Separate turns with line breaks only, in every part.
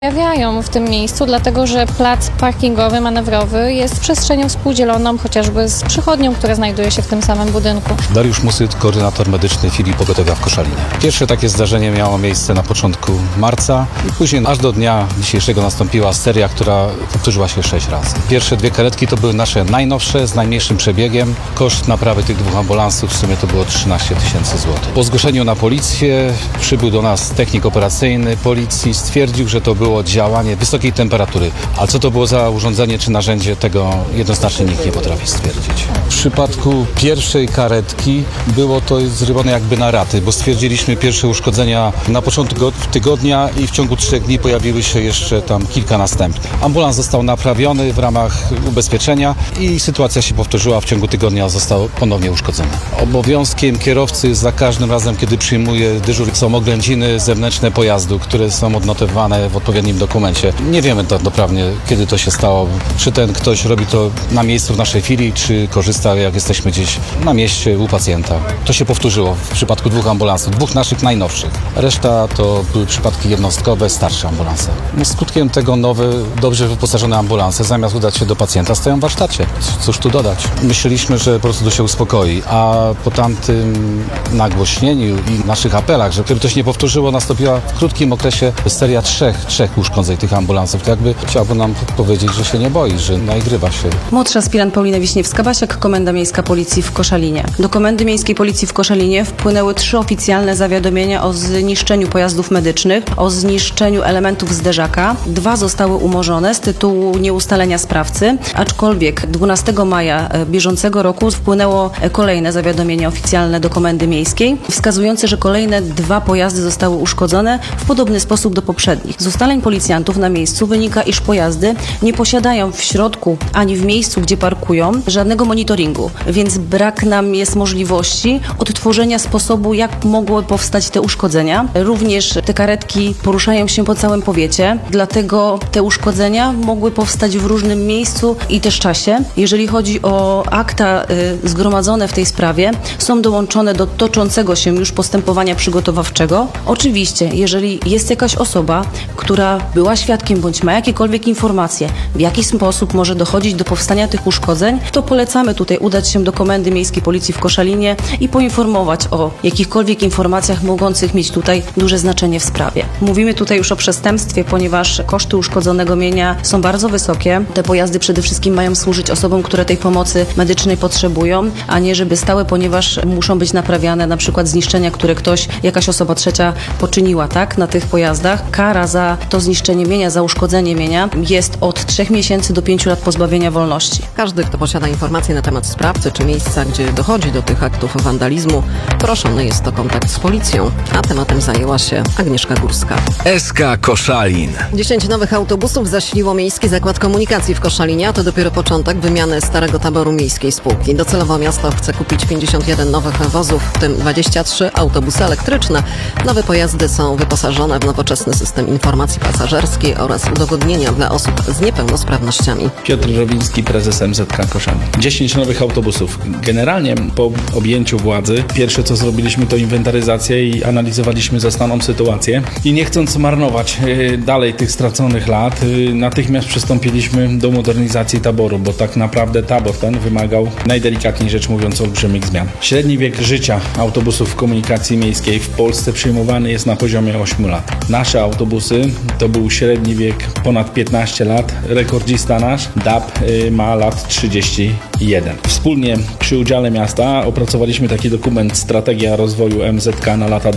Pojawiają w tym miejscu, dlatego że plac parkingowy, manewrowy jest przestrzenią współdzieloną chociażby z przychodnią, która znajduje się w tym samym budynku.
Dariusz Musyt, koordynator medyczny filii pogotowia w Koszalinie. Pierwsze takie zdarzenie miało miejsce na początku marca i później aż do dnia dzisiejszego nastąpiła seria, która powtórzyła się 6 razy. Pierwsze 2 karetki to były nasze najnowsze, z najmniejszym przebiegiem. Koszt naprawy tych 2 ambulansów w sumie to było 13 000 złotych. Po zgłoszeniu na policję przybył do nas technik operacyjny policji, stwierdził, że to było działanie wysokiej temperatury. Ale co to było za urządzenie czy narzędzie, tego jednoznacznie nikt nie potrafi stwierdzić. W przypadku pierwszej karetki było to zrobione jakby na raty, bo stwierdziliśmy pierwsze uszkodzenia na początku tygodnia i w ciągu 3 dni pojawiły się jeszcze tam kilka następnych. Ambulans został naprawiony w ramach ubezpieczenia i sytuacja się powtórzyła. W ciągu tygodnia został ponownie uszkodzony. Obowiązkiem kierowcy za każdym razem, kiedy przyjmuje dyżur, są oględziny zewnętrzne pojazdu, które są odnotowane w odpowiednim dokumencie. Nie wiemy tak doprawnie, kiedy to się stało. Czy ten ktoś robi to na miejscu w naszej filii, czy korzysta, jak jesteśmy gdzieś na mieście u pacjenta. To się powtórzyło w przypadku 2 ambulansów, 2 naszych najnowszych. Reszta to były przypadki jednostkowe, starsze ambulanse. Skutkiem tego nowe, dobrze wyposażone ambulanse, zamiast udać się do pacjenta, stoją w warsztacie. Cóż tu dodać? Myśleliśmy, że po prostu to się uspokoi, a po tamtym nagłośnieniu i naszych apelach, żeby to się nie powtórzyło, nastąpiła w krótkim okresie seria trzech uszkodzeń tych ambulansów. To jakby chciałby nam powiedzieć, że się nie boi, że naigrywa się.
Młodsza aspirant Paulina Wiśniewska-Basiak, Komenda Miejska Policji w Koszalinie. Do Komendy Miejskiej Policji w Koszalinie wpłynęły 3 oficjalne zawiadomienia o zniszczeniu pojazdów medycznych, o zniszczeniu elementów zderzaka. 2 zostały umorzone z tytułu nieustalenia sprawcy, aczkolwiek 12 maja bieżącego roku wpłynęło kolejne zawiadomienie oficjalne do Komendy Miejskiej, wskazujące, że kolejne 2 pojazdy zostały uszkodzone w podobny sposób do poprzednich. Z ustaleń policjantów na miejscu wynika, iż pojazdy nie posiadają w środku ani w miejscu, gdzie parkują, żadnego monitoringu, więc brak nam jest możliwości odtworzenia sposobu, jak mogły powstać te uszkodzenia. Również te karetki poruszają się po całym powiecie, dlatego te uszkodzenia mogły powstać w różnym miejscu i też czasie. Jeżeli chodzi o akta zgromadzone w tej sprawie, są dołączone do toczącego się już postępowania przygotowawczego. Oczywiście, jeżeli jest jakaś osoba, która była świadkiem bądź ma jakiekolwiek informacje, w jaki sposób może dochodzić do powstania tych uszkodzeń, to polecamy tutaj udać się do Komendy Miejskiej Policji w Koszalinie i poinformować o jakichkolwiek informacjach mogących mieć tutaj duże znaczenie w sprawie. Mówimy tutaj już o przestępstwie, ponieważ koszty uszkodzonego mienia są bardzo wysokie. Te pojazdy przede wszystkim mają służyć osobom, które tej pomocy medycznej potrzebują, a nie żeby stały, ponieważ muszą być naprawiane na przykład zniszczenia, które jakaś osoba trzecia poczyniła, tak, na tych pojazdach. Kara za to zniszczenie mienia, za uszkodzenie mienia jest od 3 miesięcy do 5 lat pozbawienia wolności.
Każdy, kto posiada informacje na temat sprawcy czy miejsca, gdzie dochodzi do tych aktów wandalizmu, proszony jest o kontakt z policją, a tematem zajęła się Agnieszka Górska.
SK Koszalin.
10 nowych autobusów zasiliło Miejski Zakład Komunikacji w Koszalinie, a to dopiero początek wymiany starego taboru miejskiej spółki. Docelowo miasto chce kupić 51 nowych wozów, w tym 23 autobusy elektryczne. Nowe pojazdy są wyposażone w nowoczesny system informacji pasażerskiej oraz udogodnienia dla osób z niepełnosprawnościami.
Piotr Rowiński, prezes MZK Koszalin. 10 nowych autobusów. Generalnie po objęciu władzy pierwsze co zrobiliśmy to inwentaryzację i analizowaliśmy zastaną sytuację i nie chcąc marnować dalej tych straconych lat, natychmiast przystąpiliśmy do modernizacji taboru, bo tak naprawdę tabor ten wymagał, najdelikatniej rzecz mówiąc, olbrzymich zmian. Średni wiek życia autobusów komunikacji miejskiej w Polsce przyjmowany jest na poziomie 8 lat. Nasze autobusy to był średni wiek ponad 15 lat. Rekordzista nasz, DAP, ma lat 31. Wspólnie przy udziale miasta opracowaliśmy taki dokument Strategia rozwoju MZK na lata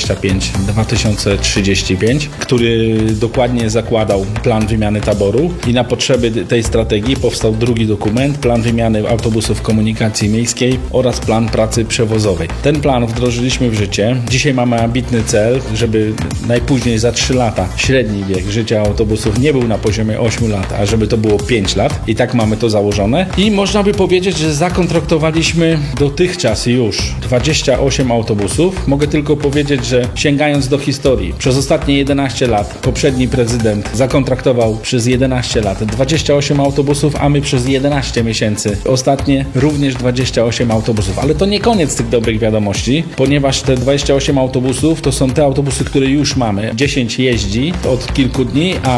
2025-2035, który dokładnie zakładał plan wymiany taboru i na potrzeby tej strategii powstał drugi dokument, plan wymiany autobusów komunikacji miejskiej oraz plan pracy przewozowej. Ten plan wdrożyliśmy w życie. Dzisiaj mamy ambitny cel, żeby najpóźniej za 3 lata średni wiek życia autobusów nie był na poziomie 8 lat, a żeby to było 5 lat. I tak mamy to założone. I można by powiedzieć, że zakontraktowaliśmy dotychczas już 28 autobusów. Mogę tylko powiedzieć, że sięgając do historii, przez ostatnie 11 lat poprzedni prezydent zakontraktował przez 11 lat 28 autobusów, a my przez 11 miesięcy ostatnie również 28 autobusów. Ale to nie koniec tych dobrych wiadomości, ponieważ te 28 autobusów to są te autobusy, które już mamy. 10 jeździ od kilku dni, a